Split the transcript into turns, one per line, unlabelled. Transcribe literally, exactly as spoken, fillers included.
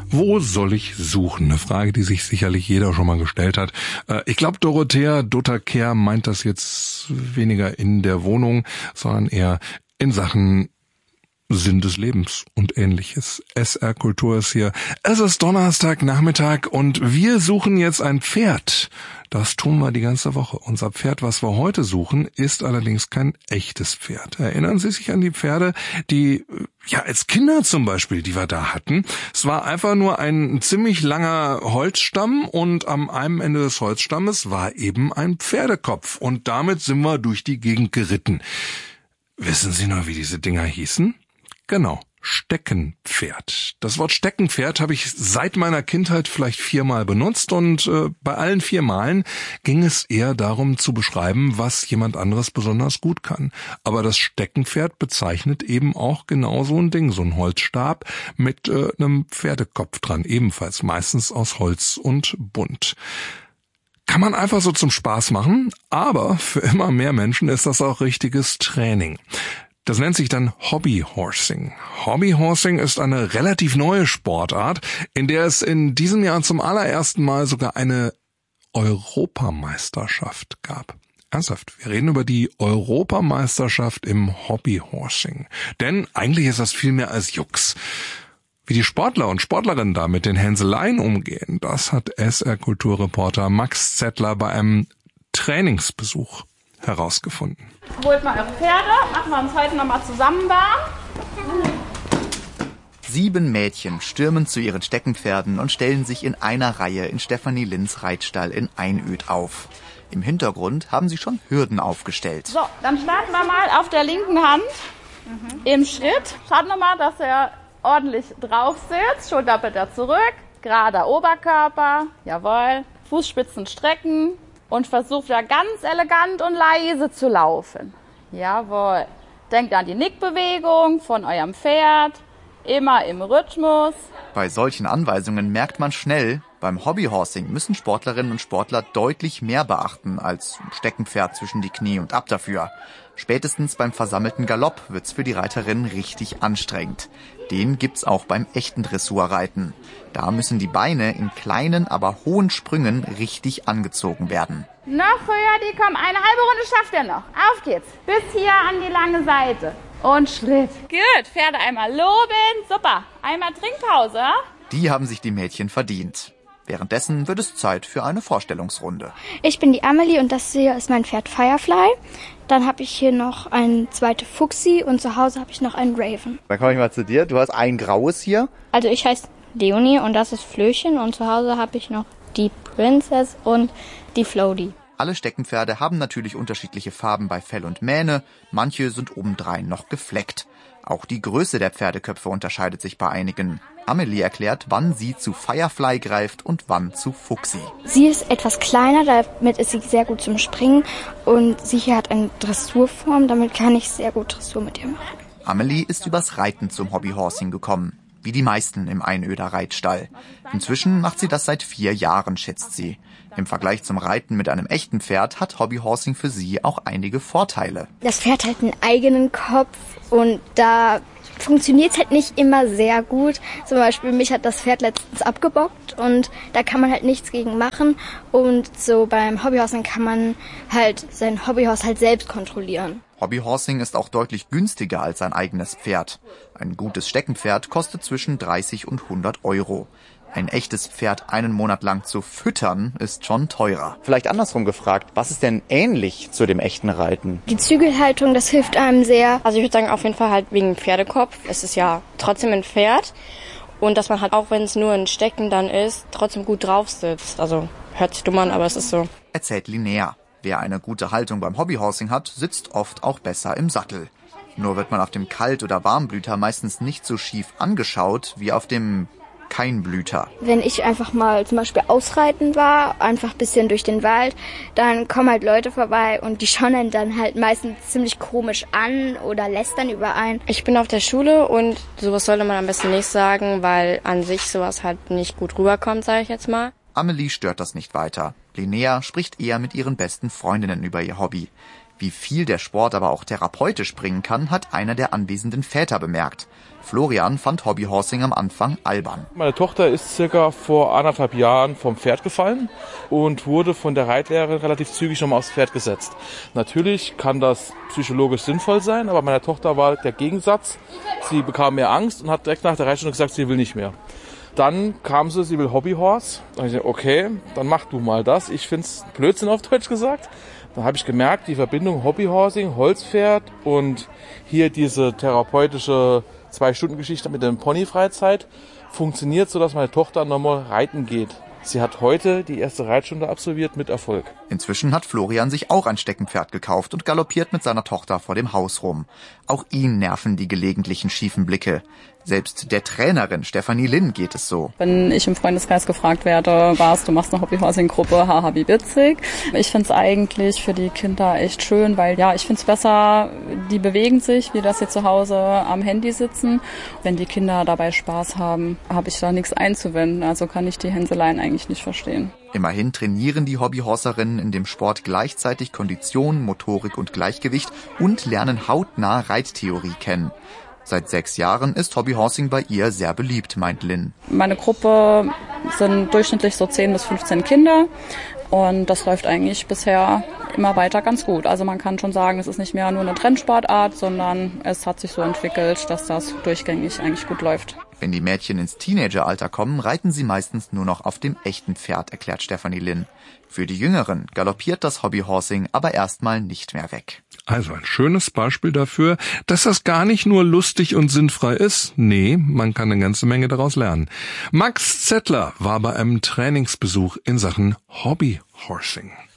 Wo soll ich suchen? Eine Frage, die sich sicherlich jeder schon mal gestellt hat. Ich glaube, Dorothea Dotter-Kehr meint das jetzt weniger in der Wohnung, sondern eher in Sachen Sinn des Lebens und Ähnliches. S R Kultur ist hier. Es ist Donnerstagnachmittag und wir suchen jetzt ein Pferd. Das tun wir die ganze Woche. Unser Pferd, was wir heute suchen, ist allerdings kein echtes Pferd. Erinnern Sie sich an die Pferde, die, ja, als Kinder zum Beispiel, die wir da hatten? Es war einfach nur ein ziemlich langer Holzstamm und am einem Ende des Holzstammes war eben ein Pferdekopf und damit sind wir durch die Gegend geritten. Wissen Sie noch, wie diese Dinger hießen? Genau, Steckenpferd. Das Wort Steckenpferd habe ich seit meiner Kindheit vielleicht viermal benutzt und äh, bei allen vier Malen ging es eher darum zu beschreiben, was jemand anderes besonders gut kann. Aber das Steckenpferd bezeichnet eben auch genau so ein Ding, so ein Holzstab mit äh, einem Pferdekopf dran, ebenfalls meistens aus Holz und bunt. Kann man einfach so zum Spaß machen, aber für immer mehr Menschen ist das auch richtiges Training. Das nennt sich dann Hobbyhorsing. Hobbyhorsing ist eine relativ neue Sportart, in der es in diesem Jahr zum allerersten Mal sogar eine Europameisterschaft gab. Ernsthaft, wir reden über die Europameisterschaft im Hobbyhorsing. Denn eigentlich ist das viel mehr als Jux. Wie die Sportler und Sportlerinnen da mit den Hänseleien umgehen, das hat S R-Kulturreporter Max Zettler bei einem Trainingsbesuch herausgefunden.
Holt mal eure Pferde, machen wir uns heute nochmal zusammen warm.
Sieben Mädchen stürmen zu ihren Steckenpferden und stellen sich in einer Reihe in Stefanie Linds Reitstall in Einöd auf. Im Hintergrund haben sie schon Hürden aufgestellt.
So, dann starten wir mal auf der linken Hand mhm. im Schritt. Schaut nochmal, dass er ordentlich drauf sitzt. Schulterblätter zurück, gerader Oberkörper, jawohl. Fußspitzen strecken. Und versucht da ganz elegant und leise zu laufen. Jawohl. Denkt an die Nickbewegung von eurem Pferd. Immer im Rhythmus.
Bei solchen Anweisungen merkt man schnell, beim Hobbyhorsing müssen Sportlerinnen und Sportler deutlich mehr beachten als ein Steckenpferd zwischen die Knie und ab dafür. Spätestens beim versammelten Galopp wird's für die Reiterinnen richtig anstrengend. Den gibt's auch beim echten Dressurreiten. Da müssen die Beine in kleinen, aber hohen Sprüngen richtig angezogen werden.
Noch höher, die kommen. Eine halbe Runde schafft er noch. Auf geht's. Bis hier an die lange Seite. Und Schritt. Gut, Pferde einmal loben. Super. Einmal Trinkpause.
Die haben sich die Mädchen verdient. Währenddessen wird es Zeit für eine Vorstellungsrunde.
Ich bin die Amelie und das hier ist mein Pferd Firefly. Dann habe ich hier noch einen zweiten Fuchsi und zu Hause habe ich noch einen Raven.
Dann komme ich mal zu dir. Du hast ein graues hier.
Also ich heiße Leonie und das ist Flöchen und zu Hause habe ich noch die Princess und die Floaty.
Alle Steckenpferde haben natürlich unterschiedliche Farben bei Fell und Mähne. Manche sind obendrein noch gefleckt. Auch die Größe der Pferdeköpfe unterscheidet sich bei einigen. Amelie erklärt, wann sie zu Firefly greift und wann zu Fuchsi.
Sie ist etwas kleiner, damit ist sie sehr gut zum Springen. Und sie hier hat eine Dressurform, damit kann ich sehr gut Dressur mit ihr machen.
Amelie ist übers Reiten zum Hobbyhorsing gekommen. Wie die meisten im Einöder Reitstall. Inzwischen macht sie das seit vier Jahren, schätzt sie. Im Vergleich zum Reiten mit einem echten Pferd hat Hobbyhorsing für sie auch einige Vorteile.
Das Pferd hat einen eigenen Kopf und da funktioniert es halt nicht immer sehr gut. Zum Beispiel mich hat das Pferd letztens abgebockt und da kann man halt nichts gegen machen. Und so beim Hobbyhorsing kann man halt sein Hobbyhorse halt selbst kontrollieren.
Hobbyhorsing ist auch deutlich günstiger als ein eigenes Pferd. Ein gutes Steckenpferd kostet zwischen dreißig und hundert Euro. Ein echtes Pferd einen Monat lang zu füttern, ist schon teurer. Vielleicht andersrum gefragt, was ist denn ähnlich zu dem echten Reiten?
Die Zügelhaltung, das hilft einem sehr.
Also ich würde sagen, auf jeden Fall halt wegen Pferdekopf. Es ist ja trotzdem ein Pferd. Und dass man halt, auch wenn es nur ein Stecken dann ist, trotzdem gut drauf sitzt. Also hört sich dumm an, aber es ist so.
Erzählt Linnea. Wer eine gute Haltung beim Hobbyhorsing hat, sitzt oft auch besser im Sattel. Nur wird man auf dem Kalt- oder Warmblüter meistens nicht so schief angeschaut wie auf dem Keinblüter.
Wenn ich einfach mal zum Beispiel ausreiten war, einfach ein bisschen durch den Wald, dann kommen halt Leute vorbei und die schauen einen dann halt meistens ziemlich komisch an oder lästern über einen.
Ich bin auf der Schule und sowas sollte man am besten nicht sagen, weil an sich sowas halt nicht gut rüberkommt, sage ich jetzt mal.
Amelie stört das nicht weiter. Linnea spricht eher mit ihren besten Freundinnen über ihr Hobby. Wie viel der Sport aber auch therapeutisch bringen kann, hat einer der anwesenden Väter bemerkt. Florian fand Hobbyhorsing am Anfang albern.
Meine Tochter ist circa vor anderthalb Jahren vom Pferd gefallen und wurde von der Reitlehrerin relativ zügig nochmal aufs Pferd gesetzt. Natürlich kann das psychologisch sinnvoll sein, aber meiner Tochter war der Gegensatz. Sie bekam mehr Angst und hat direkt nach der Reitstunde gesagt, sie will nicht mehr. Dann kam sie, sie will Hobbyhorse. Dann habe ich gesagt, okay, dann mach du mal das. Ich find's Blödsinn auf Deutsch gesagt. Dann habe ich gemerkt, die Verbindung Hobbyhorsing, Holzpferd und hier diese therapeutische Zwei-Stunden-Geschichte mit der Ponyfreizeit funktioniert so, dass meine Tochter nochmal reiten geht. Sie hat heute die erste Reitstunde absolviert mit Erfolg.
Inzwischen hat Florian sich auch ein Steckenpferd gekauft und galoppiert mit seiner Tochter vor dem Haus rum. Auch ihn nerven die gelegentlichen schiefen Blicke. Selbst der Trainerin Stefanie Linn geht es so.
Wenn ich im Freundeskreis gefragt werde, was, du machst eine Hobbyhorsing-Gruppe, haha, wie witzig. Ich finde es eigentlich für die Kinder echt schön, weil ja, ich finde es besser, die bewegen sich, wie dass sie zu Hause am Handy sitzen. Wenn die Kinder dabei Spaß haben, habe ich da nichts einzuwenden. Also kann ich die Hänseleien eigentlich nicht verstehen.
Immerhin trainieren die Hobbyhorserinnen in dem Sport gleichzeitig Kondition, Motorik und Gleichgewicht und lernen hautnah Reittheorie kennen. Seit sechs Jahren ist Hobbyhorsing bei ihr sehr beliebt, meint Linn.
Meine Gruppe sind durchschnittlich so zehn bis fünfzehn Kinder und das läuft eigentlich bisher immer weiter ganz gut. Also man kann schon sagen, es ist nicht mehr nur eine Trendsportart, sondern es hat sich so entwickelt, dass das durchgängig eigentlich gut läuft.
Wenn die Mädchen ins Teenageralter kommen, reiten sie meistens nur noch auf dem echten Pferd, erklärt Stefanie Linn. Für die Jüngeren galoppiert das Hobbyhorsing aber erstmal nicht mehr weg.
Also ein schönes Beispiel dafür, dass das gar nicht nur lustig und sinnfrei ist. Nee, man kann eine ganze Menge daraus lernen. Max Zettler war bei einem Trainingsbesuch in Sachen Hobbyhorsing.